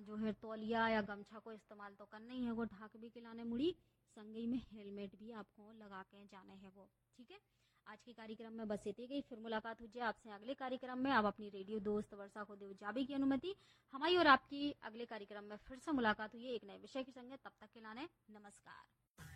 जो है तौलिया या गमछा को इस्तेमाल तो करना ही है, वो ढाक भी के लाने मुड़ी, संगई में हेलमेट भी आपको लगा के जाने है वो। ठीक है, आज के कार्यक्रम में बस इतनी गई। फिर मुलाकात हो जाए आपसे अगले कार्यक्रम में। आप अपनी रेडियो दोस्त वर्षा को देव जाबी की अनुमति। हमारी और आपकी अगले कार्यक्रम में फिर से मुलाकात हुई एक नए विषय के संगे। तब तक के लाने नमस्कार।